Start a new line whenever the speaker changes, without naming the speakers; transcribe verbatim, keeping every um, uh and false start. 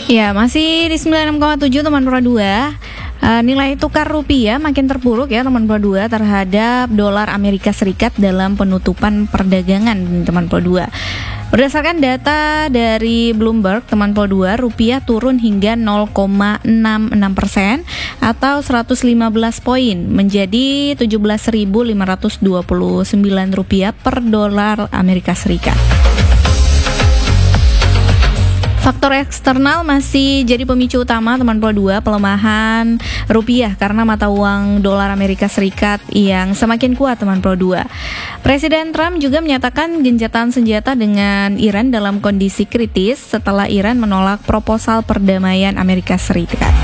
Ya, masih di sembilan puluh enam koma tujuh teman Pro dua. Uh, nilai tukar rupiah makin terpuruk ya teman Pro dua terhadap dolar Amerika Serikat dalam penutupan perdagangan teman Pro dua. Berdasarkan data dari Bloomberg teman Pro dua, rupiah turun hingga nol koma enam enam persen atau seratus lima belas poin menjadi tujuh belas ribu lima ratus dua puluh sembilan rupiah per dolar Amerika Serikat. Faktor eksternal masih jadi pemicu utama teman Pro dua, pelemahan rupiah karena mata uang dolar Amerika Serikat yang semakin kuat teman Pro dua. Presiden Trump juga menyatakan gencatan senjata dengan Iran dalam kondisi kritis setelah Iran menolak proposal perdamaian Amerika Serikat.